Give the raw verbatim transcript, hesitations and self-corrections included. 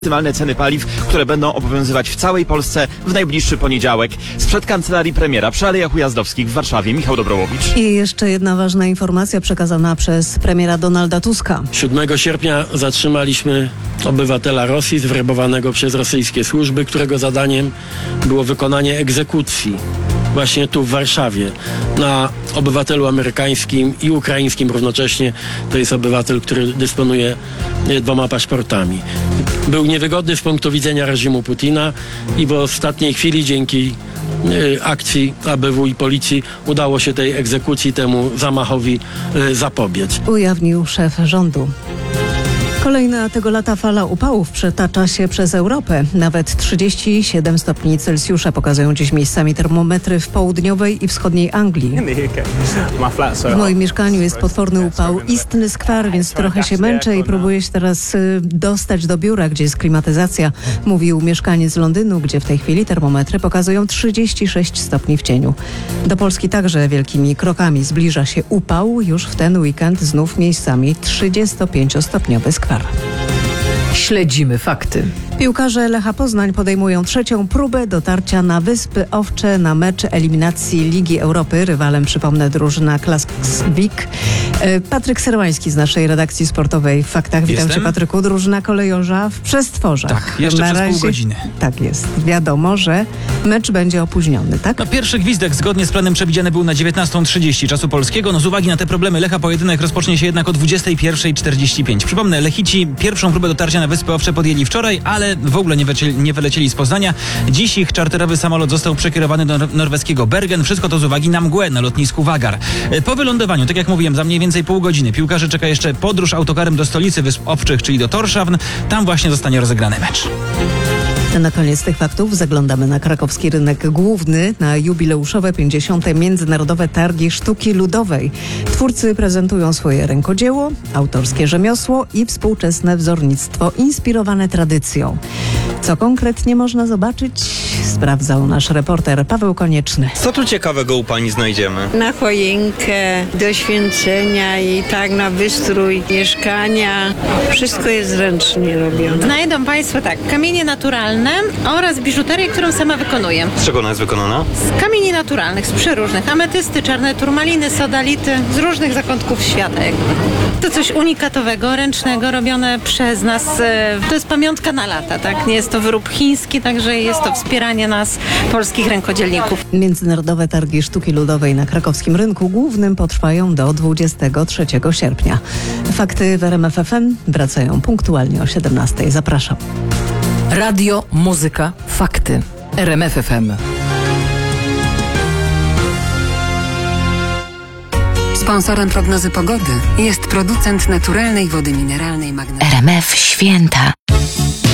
Maksymalne ceny paliw, które będą obowiązywać w całej Polsce w najbliższy poniedziałek. Sprzed kancelarii premiera przy Alejach Ujazdowskich w Warszawie Michał Dobrołowicz. I jeszcze jedna ważna informacja przekazana przez premiera Donalda Tuska. siódmego sierpnia zatrzymaliśmy obywatela Rosji zwerbowanego przez rosyjskie służby, którego zadaniem było wykonanie egzekucji właśnie tu w Warszawie na obywatelu amerykańskim i ukraińskim równocześnie. To jest obywatel, który dysponuje dwoma paszportami. Był niewygodny z punktu widzenia reżimu Putina i w ostatniej chwili dzięki y, akcji A B W i policji udało się tej egzekucji, temu zamachowi y, zapobiec. Ujawnił szef rządu. Kolejna tego lata fala upałów przetacza się przez Europę. Nawet trzydzieści siedem stopni Celsjusza pokazują dziś miejscami termometry w południowej i wschodniej Anglii. W moim mieszkaniu jest potworny upał, istny skwar, więc trochę się męczę i próbuję się teraz y, dostać do biura, gdzie jest klimatyzacja, mówił mieszkaniec Londynu, gdzie w tej chwili termometry pokazują trzydzieści sześć stopni w cieniu. Do Polski także wielkimi krokami zbliża się upał. Już w ten weekend znów miejscami trzydziestopięciostopniowy skwar. Śledzimy fakty. Piłkarze Lecha Poznań podejmują trzecią próbę dotarcia na Wyspy Owcze na mecz eliminacji Ligi Europy. Rywalem, przypomnę, drużyna Klaksvik. Patryk Serwański z naszej redakcji sportowej w Faktach. Witam Jestem. Cię, Patryku. Drużyna kolejorza w Przestworzach. Tak, jeszcze na przez razie, pół godziny. Tak jest. Wiadomo, że mecz będzie opóźniony, tak? No, pierwszy gwizdek zgodnie z planem przewidziany był na dziewiętnastą trzydzieści czasu polskiego. No z uwagi na te problemy Lecha pojedynek rozpocznie się jednak o dwudziestej pierwszej czterdzieści pięć. Przypomnę, Lechici pierwszą próbę dotarcia na Wyspy Owcze podjęli wczoraj, ale w ogóle nie wylecieli, nie wylecieli z Poznania. Dziś ich czarterowy samolot został przekierowany do nor- norweskiego Bergen. Wszystko to z uwagi na mgłę na lotnisku Vagar. Po wylądowaniu, tak jak mówiłem, za mniej więcej pół godziny piłkarzy czeka jeszcze podróż autokarem do stolicy Wysp Owczych, czyli do Torshavn. Tam właśnie zostanie rozegrany mecz. Na koniec tych faktów zaglądamy na krakowski rynek główny, na jubileuszowe pięćdziesiąte Międzynarodowe Targi Sztuki Ludowej. Twórcy prezentują swoje rękodzieło, autorskie rzemiosło i współczesne wzornictwo inspirowane tradycją. Co konkretnie można zobaczyć, sprawdzał nasz reporter Paweł Konieczny. Co tu ciekawego u pani znajdziemy? Na choinkę, do święcenia i tak na wystrój mieszkania. Wszystko jest ręcznie robione. Znajdą Państwo tak, kamienie naturalne oraz biżuterię, którą sama wykonuję. Z czego ona jest wykonana? Z kamieni naturalnych, z przeróżnych. Ametysty, czarne turmaliny, sodality, z różnych zakątków świata. Jakby. To coś unikatowego, ręcznego, robione przez nas. To jest pamiątka na lata, tak? Nie jest to wyrób chiński, także jest to wspieranie nas, polskich rękodzielników. Międzynarodowe Targi Sztuki Ludowej na krakowskim rynku głównym potrwają do dwudziestego trzeciego sierpnia. Fakty w R M F F M wracają punktualnie o siedemnastej. Zapraszam. Radio, muzyka, fakty. R M F F M. Sponsorem prognozy pogody jest producent naturalnej wody mineralnej Magnesia. R M F Święta.